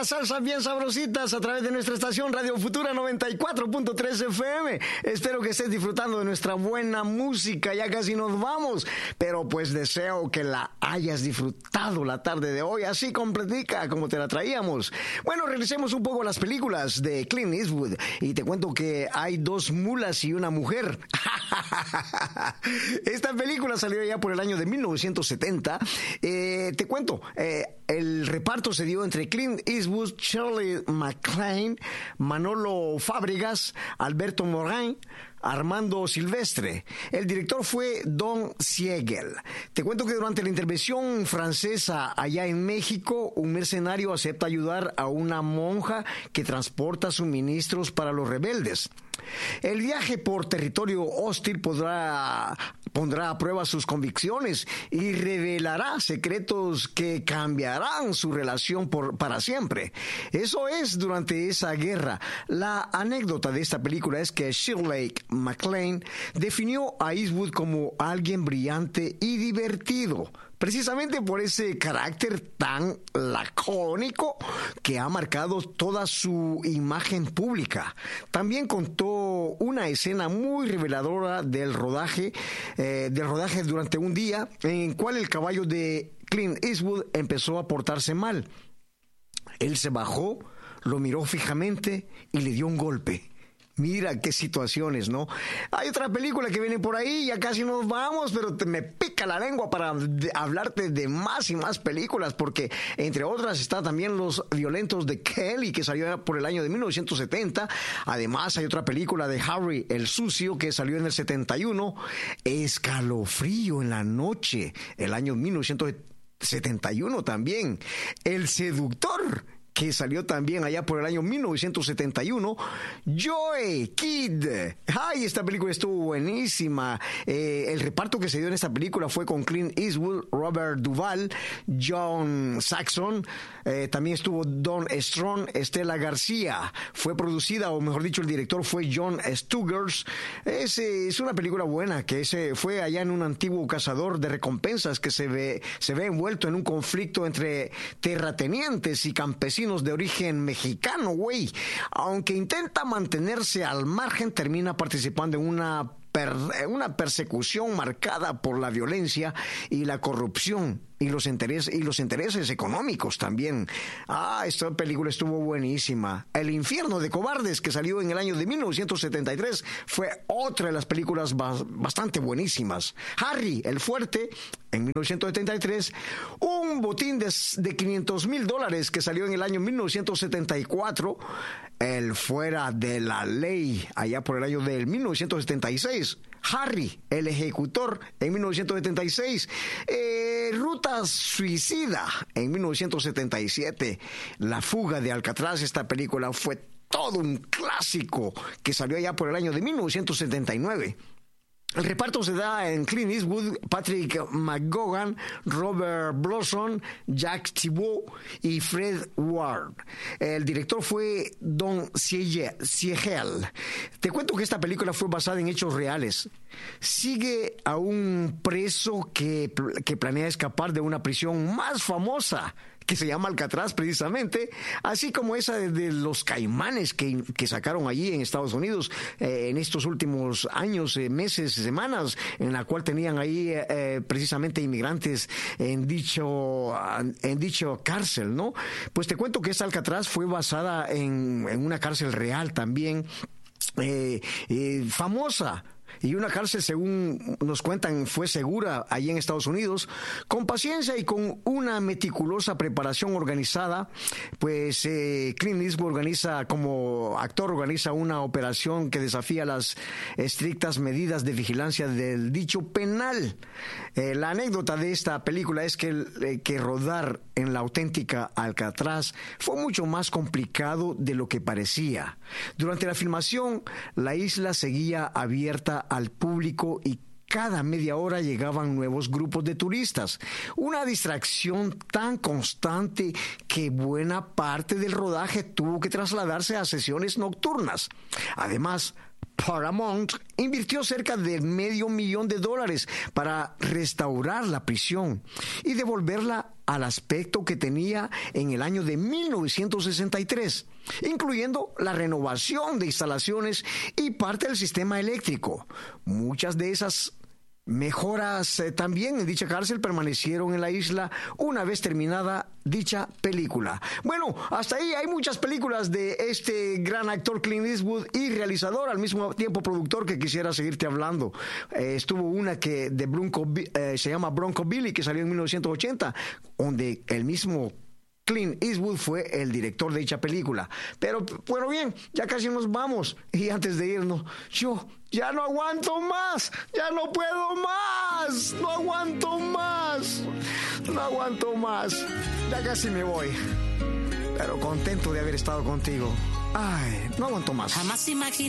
salsas bien sabrositas a través de nuestra estación Radio Futura 94.3 FM. Espero que estés disfrutando de nuestra buena música. Ya casi nos vamos, pero pues deseo que la hayas disfrutado la tarde de hoy, así completica como te la traíamos. Bueno, regresemos un poco a las películas de Clint Eastwood y te cuento que hay dos mulas y una mujer. Esta película salió ya por el año de 1970. Te cuento, el reparto se dio entre Clint Eastwood, Shirley MacLaine, Manolo Fábregas, Alberto Morin, Armando Silvestre. El director fue Don Siegel. Te cuento que durante la intervención francesa allá en México, un mercenario acepta ayudar a una monja que transporta suministros para los rebeldes. El viaje por territorio hostil pondrá a prueba sus convicciones y revelará secretos que cambiarán su relación para siempre. Eso es durante esa guerra. La anécdota de esta película es que Shirley MacLaine definió a Eastwood como alguien brillante y divertido, precisamente por ese carácter tan lacónico que ha marcado toda su imagen pública. También contó una escena muy reveladora del rodaje durante un día en el cual el caballo de Clint Eastwood empezó a portarse mal. Él se bajó, lo miró fijamente y le dio un golpe. Mira qué situaciones, ¿no? Hay otra película que viene por ahí, ya casi nos vamos, pero me pica la lengua para hablarte de más y más películas, porque entre otras está también Los Violentos de Kelly, que salió por el año de 1970. Además hay otra película de Harry el Sucio, que salió en el 71. Escalofrío en la noche, el año 1971 también. El Seductor, que salió también allá por el año 1971. Joe Kidd. Ay, esta película estuvo buenísima. El reparto que se dio en esta película fue con Clint Eastwood, Robert Duvall, John Saxon. También estuvo Don Strong, Estela García. Fue producida, o mejor dicho, el director fue John Stugers. Es una película buena, que fue allá en un antiguo cazador de recompensas que se ve envuelto en un conflicto entre terratenientes y campesinos de origen mexicano, güey. Aunque intenta mantenerse al margen, termina participando en una persecución marcada por la violencia y la corrupción y los intereses económicos también. Esta película estuvo buenísima. El Infierno de Cobardes, que salió en el año de 1973, fue otra de las películas bastante buenísimas. Harry el Fuerte, en 1973, un botín de $500,000 que salió en el año 1974, El Fuera de la Ley, allá por el año del 1976, Harry el Ejecutor en 1976, Ruta Suicida en 1977, La Fuga de Alcatraz. Esta película fue todo un clásico que salió allá por el año de 1979. El reparto se da en Clint Eastwood, Patrick McGowan, Robert Blossom, Jack Thibault y Fred Ward. El director fue Don Siegel. Te cuento que esta película fue basada en hechos reales. Sigue a un preso que planea escapar de una prisión más famosa, que se llama Alcatraz precisamente, así como esa de los Caimanes que sacaron allí en Estados Unidos en estos últimos años, meses, semanas, en la cual tenían ahí precisamente inmigrantes en dicho cárcel, ¿no? Pues te cuento que esta Alcatraz fue basada en una cárcel real también, famosa. Y una cárcel, según nos cuentan, fue segura allí en Estados Unidos. Con paciencia y con una meticulosa preparación organizada, pues Clint Eastwood como actor organiza una operación que desafía las estrictas medidas de vigilancia del dicho penal. La anécdota de esta película es que rodar en la auténtica Alcatraz fue mucho más complicado de lo que parecía. Durante la filmación, la isla seguía abierta al público y cada media hora llegaban nuevos grupos de turistas. Una distracción tan constante que buena parte del rodaje tuvo que trasladarse a sesiones nocturnas. Además, Paramount invirtió cerca de $500,000 para restaurar la prisión y devolverla al aspecto que tenía en el año de 1963, incluyendo la renovación de instalaciones y parte del sistema eléctrico. Muchas de esas mejoras también en dicha cárcel permanecieron en la isla una vez terminada dicha película. Bueno, hasta ahí hay muchas películas de este gran actor Clint Eastwood y realizador, al mismo tiempo productor, que quisiera seguirte hablando. Estuvo una que de se llama Bronco Billy, que salió en 1980, donde el mismo Clint Eastwood fue el director de dicha película. Pero bueno, bien, ya casi nos vamos. Y antes de irnos, yo ya no aguanto más. Ya no puedo más. No aguanto más. No aguanto más. Ya casi me voy. Pero contento de haber estado contigo. Ay, no aguanto más. Jamás imaginé